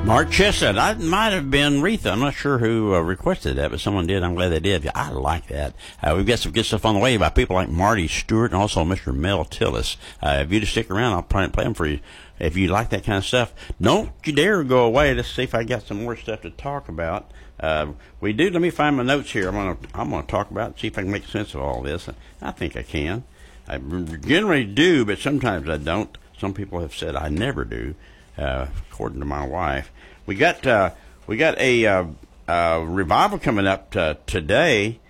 Mark Chestnut. That might have been Retha. I'm not sure who requested that, but someone did. I'm glad they did. I like that. We've got some good stuff on the way by people like Marty Stewart and also Mr. Mel Tillis. If you just stick around, I'll probably play them for you. If you like that kind of stuff, don't you dare go away. Let's see if I got some more stuff to talk about. We do. Let me find my notes here. I'm gonna talk about it, see if I can make sense of all this. I think I can. I generally do, but sometimes I don't. Some people have said I never do, according to my wife. We got a revival coming up today.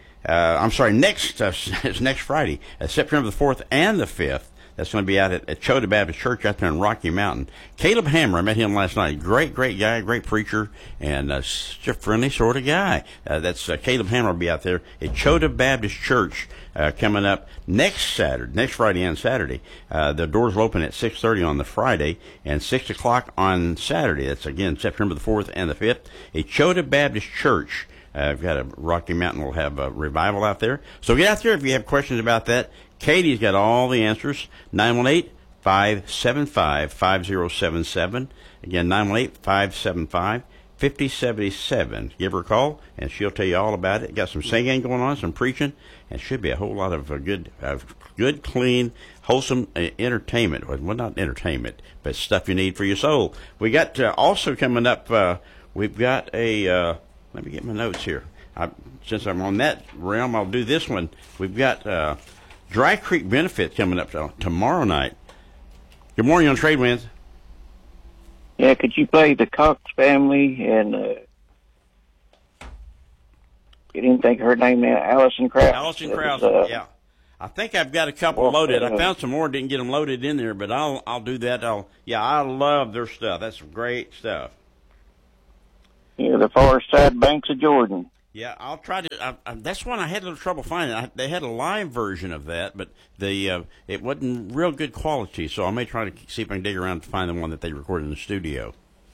It's next Friday, September the 4th and the 5th. That's going to be out at Chota Baptist Church out there in Rocky Mountain. Caleb Hammer, I met him last night. Great guy, great preacher, and such a friendly sort of guy. That's Caleb Hammer will be out there at Chota Baptist Church coming up next Friday and Saturday. The doors will open at 6:30 on the Friday and 6 o'clock on Saturday. That's, again, September the 4th and the 5th at Chota Baptist Church. We've got a Rocky Mountain will have a revival out there. So get out there if you have questions about that. Katie's got all the answers. 918-575-5077. Again, 918-575-5077. Give her a call, and she'll tell you all about it. Got some singing going on, some preaching, and should be a whole lot of good, clean, wholesome entertainment. Well, not entertainment, but stuff you need for your soul. We got also coming up, we've got a, let me get my notes here. Since I'm on that realm, I'll do this one. We've got Dry Creek Benefit coming up tomorrow night. Good morning on Trade Winds. Yeah, could you play the Cox Family and you didn't think of her name now? Alison Krauss. Alison Krauss, yeah. I think I've got a couple loaded. I found some more, didn't get them loaded in there, but I'll do that. I love their stuff. That's some great stuff. Yeah, the Far Side Banks of Jordan. Yeah, I'll try to. That's one I had a little trouble finding. They had a live version of that, but it wasn't real good quality. So I may try to see if I can dig around to find the one that they recorded in the studio.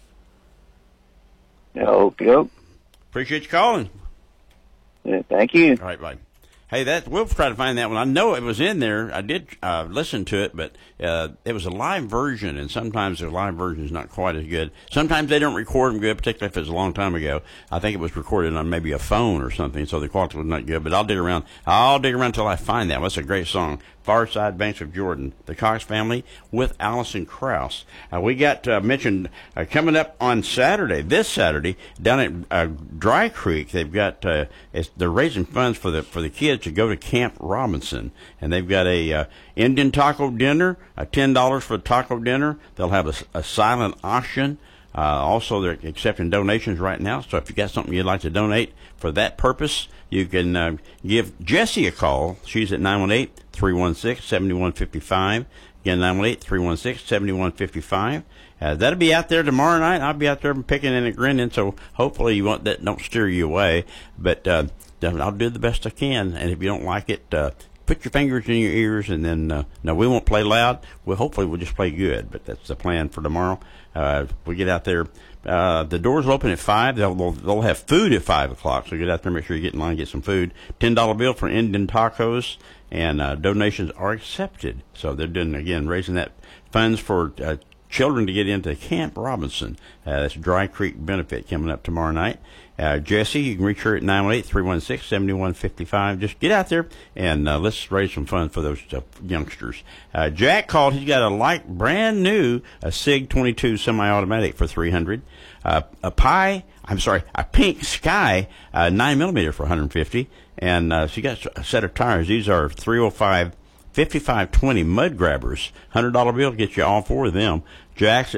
Okay. Appreciate you calling. Yeah, thank you. All right, bye. Hey, we'll try to find that one. I know it was in there. I did listen to it, but it was a live version, and sometimes the live version is not quite as good. Sometimes they don't record them good, particularly if it's a long time ago. I think it was recorded on maybe a phone or something, so the quality was not good. But I'll dig around. Until I find that. That's a great song. Far Side Banks of Jordan, the Cox Family with Alison Krauss. We got mentioned coming up on this Saturday, down at Dry Creek. They've got they're raising funds for the kids to go to Camp Robinson, and they've got a Indian taco dinner, $10 for the taco dinner. They'll have a silent auction. Also, they're accepting donations right now, so if you got something you'd like to donate for that purpose, you can give Jessie a call. She's at 918-316-7155. Again, 918-316-7155. That'll be out there tomorrow night. I'll be out there picking and grinning, so hopefully you won't, that don't steer you away. But I'll do the best I can, and if you don't like it, put your fingers in your ears, and then, no, we won't play loud. Hopefully we'll just play good, but that's the plan for tomorrow. We get out there. The doors will open at 5. They'll have food at 5 o'clock, so get out there, make sure you get in line, get some food. $10 bill for Indian tacos, and donations are accepted. So they're doing, again, raising that funds for children to get into Camp Robinson. That's Dry Creek Benefit coming up tomorrow night. Jessie, you can reach her at 918-316-7155. Just get out there and let's raise some funds for those youngsters. Jack called. He's got a brand new SIG 22 semi-automatic for $300. A Pink Sky 9mm for $150. And she got a set of tires. These are 305 5520 mud grabbers. $100 bill gets you all four of them. Jack's at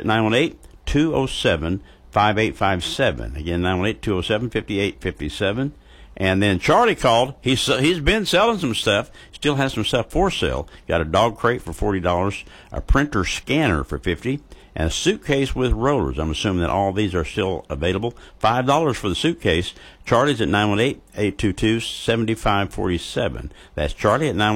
918-207-5857. Again, 918-207-5857. And then Charlie called. He's been selling some stuff. Still has some stuff for sale. Got a dog crate for $40, a printer scanner for $50, and a suitcase with rollers. I'm assuming that all these are still available. $5 for the suitcase, Charlie's at 918-822-7547. That's Charlie at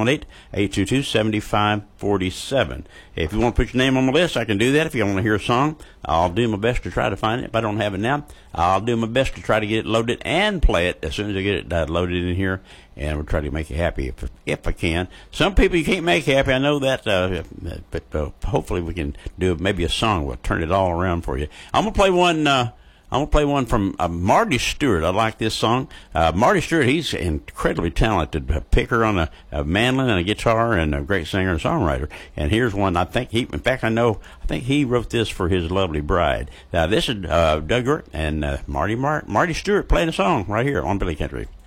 918-822-7547. If you want to put your name on the list, I can do that. If you want to hear a song, I'll do my best to try to find it. If I don't have it now, I'll do my best to try to get it loaded and play it as soon as I get it loaded in here, and we'll try to make you happy if I can. Some people you can't make happy, I know that, but hopefully we can do maybe a song. We'll turn it all around for you. I'm going to play one... I'm going to play one from Marty Stewart. I like this song. Marty Stewart, he's incredibly talented. A picker on a mandolin and a guitar, and a great singer and songwriter. And here's one I think he wrote this for his lovely bride. Now, this is Doug Gort and Marty Stewart playing a song right here on Billy Country.